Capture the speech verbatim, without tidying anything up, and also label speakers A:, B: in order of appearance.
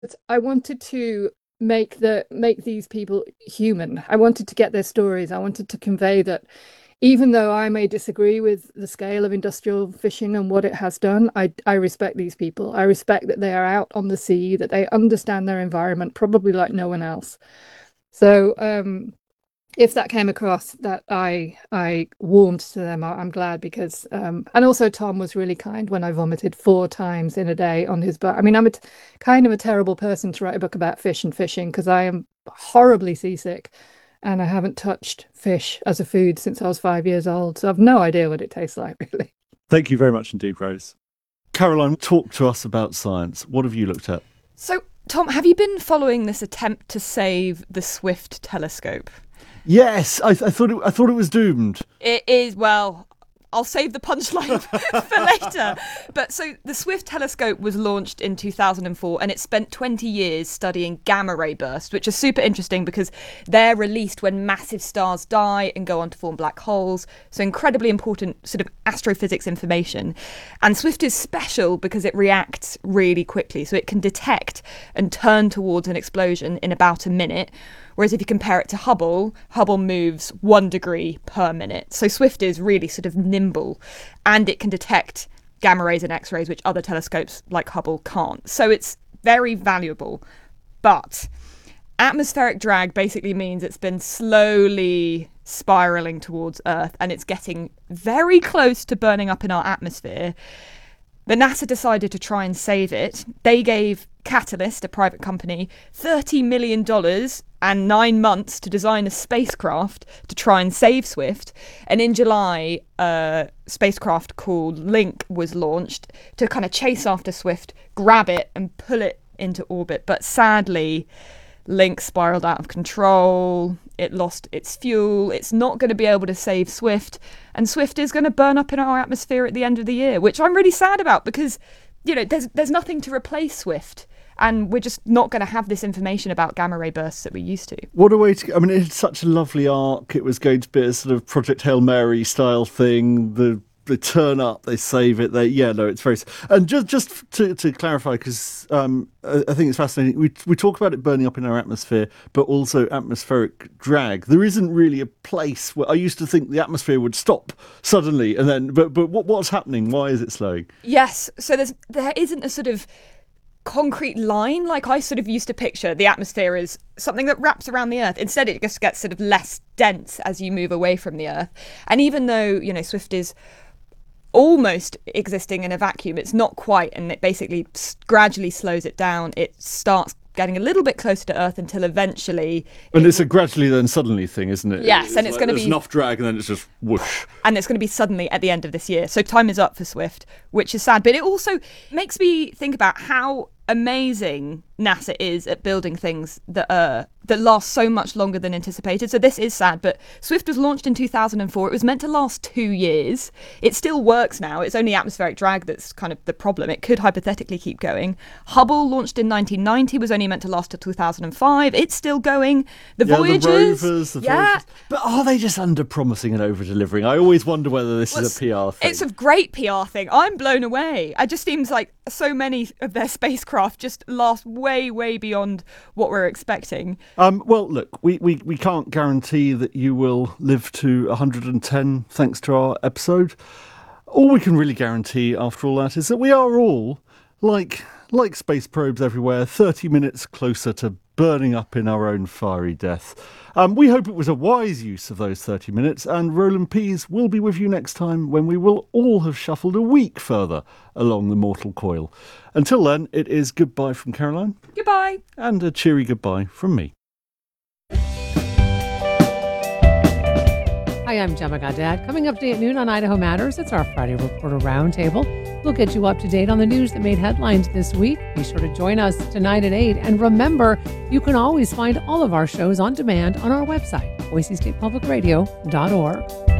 A: I wanted to make the make these people human. I wanted to get their stories. I wanted to convey that even though I may disagree with the scale of industrial fishing and what it has done, I I respect these people. I respect that they are out on the sea, that they understand their environment, probably like no one else. So um if that came across that I I warmed to them, I, I'm glad because um and also Tom was really kind when I vomited four times in a day on his butt. I mean, I'm a t- kind of a terrible person to write a book about fish and fishing because I am horribly seasick and I haven't touched fish as a food since I was five years old. So I've no idea what it tastes like, really.
B: Thank you very much indeed, Rose. Caroline, talk to us about science. What have you looked at?
C: So, Tom, have you been following this attempt to save the Swift telescope?
B: Yes, I, th- I thought it, I thought it was doomed.
C: It is, well, I'll save the punchline for later. But so the Swift telescope was launched in two thousand four and it spent twenty years studying gamma ray bursts, which are super interesting because they're released when massive stars die and go on to form black holes. So incredibly important sort of astrophysics information. And Swift is special because it reacts really quickly. So it can detect and turn towards an explosion in about a minute. Whereas if you compare it to Hubble, Hubble moves one degree per minute. So Swift is really sort of nimble and it can detect gamma rays and X-rays, which other telescopes like Hubble can't. So it's very valuable. But atmospheric drag basically means it's been slowly spiraling towards Earth and it's getting very close to burning up in our atmosphere. But NASA decided to try and save it. They gave Catalyst, a private company, thirty million dollars and nine months to design a spacecraft to try and save Swift. And in July, a spacecraft called Link was launched to kind of chase after Swift, grab it and pull it into orbit. But sadly, Link spiraled out of control. It lost its fuel. It's not going to be able to save Swift. And Swift is going to burn up in our atmosphere at the end of the year, which I'm really sad about because, you know, there's there's nothing to replace Swift. And we're just not going to have this information about gamma ray bursts that we used to.
B: What a way to... I mean, it had such a lovely arc. It was going to be a sort of Project Hail Mary style thing. The They turn up, they save it. They yeah, no, it's very. And just just to, to clarify, because um, I, I think it's fascinating. We we talk about it burning up in our atmosphere, but also atmospheric drag. There isn't really a place where I used to think the atmosphere would stop suddenly, and then. But but what what's happening? Why is it slowing?
C: Yes, so there's there isn't a sort of concrete line like I sort of used to picture the atmosphere as something that wraps around the Earth. Instead, it just gets sort of less dense as you move away from the Earth. And even though, you know, Swift is almost existing in a vacuum, it's not quite, and it basically gradually slows it down. It starts getting a little bit closer to Earth until eventually...
B: And
C: it,
B: it's a gradually then suddenly thing, isn't it?
C: Yes,
B: it's
C: and it's
B: like
C: going to
B: there's
C: be...
B: enough drag and then it's just whoosh.
C: And it's going to be suddenly at the end of this year. So time is up for Swift, which is sad. But it also makes me think about how amazing NASA is at building things that are that last so much longer than anticipated. So this is sad, but Swift was launched in two thousand four. It was meant to last two years. It still works now. It's only atmospheric drag that's kind of the problem. It could hypothetically keep going. Hubble, launched in nineteen ninety, was only meant to last till two thousand five. It's still going. The
B: yeah,
C: Voyagers,
B: the rovers, the
C: yeah.
B: Voyagers. But are they just under-promising and over-delivering? I always wonder whether this
C: Well,
B: is a P R thing.
C: It's a great P R thing. I'm blown away. It just seems like so many of their spacecraft just last way, way beyond what we're expecting.
B: Um, well, look, we, we, we can't guarantee that you will live to one hundred ten thanks to our episode. All we can really guarantee after all that is that we are all, like like space probes everywhere, thirty minutes closer to burning up in our own fiery death. Um, we hope it was a wise use of those thirty minutes, and Roland Pease will be with you next time when we will all have shuffled a week further along the mortal coil. Until then, it is goodbye from Caroline.
C: Goodbye.
B: And a cheery goodbye from me.
D: Hi, I'm Gemma Gaddad. Coming up today at noon on Idaho Matters, it's our Friday Reporter Roundtable. We'll get you up to date on the news that made headlines this week. Be sure to join us tonight at eight. And remember, you can always find all of our shows on demand on our website, boise state public radio dot org.